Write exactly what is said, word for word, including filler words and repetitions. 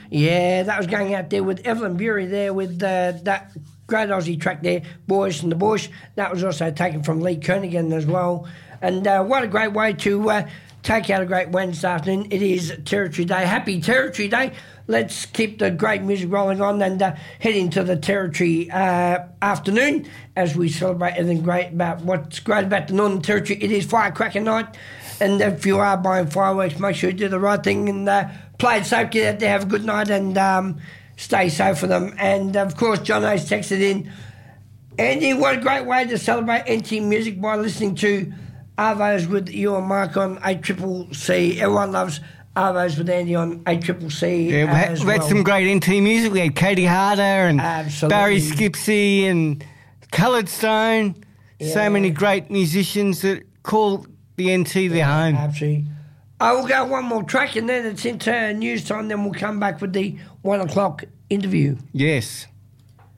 Yeah, that was going out there with Evelyn Bury there with uh, that great Aussie track there, Boys in the Bush. That was also taken from Lee Kernaghan as well. And uh, what a great way to uh, take out a great Wednesday afternoon. It is Territory Day. Happy Territory Day. Let's keep the great music rolling on and uh, head into the Territory uh, afternoon as we celebrate everything great about what's great about the Northern Territory. It is firecracker night, and if you are buying fireworks, make sure you do the right thing and uh, play it safe, get out there, have a good night and um, stay safe for them. And, of course, John O's texted in, Andy, what a great way to celebrate N T music by listening to Arvos with you and Mark on A C C C. Everyone loves Arvos with Andy on A C C C. Yeah, we had, as we had well. some great N T music. We had Katie Harder and Absolutely. Barry Skipsey and Coloured Stone. Yeah. So many great musicians that call the N T their home. Absolutely. I will go one more track and then it's into news time. Then we'll come back with the one o'clock interview. Yes.